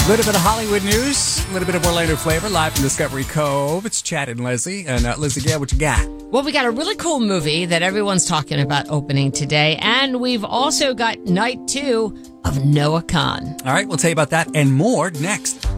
A little bit of Hollywood news, a little bit of Orlando flavor, live from Discovery Cove. It's Chad and Leslie. And Leslie, yeah, what you got? Well, we got a really cool movie that everyone's talking about opening today. And we've also got night 2 of Noah Khan. All right, we'll tell you about that and more next.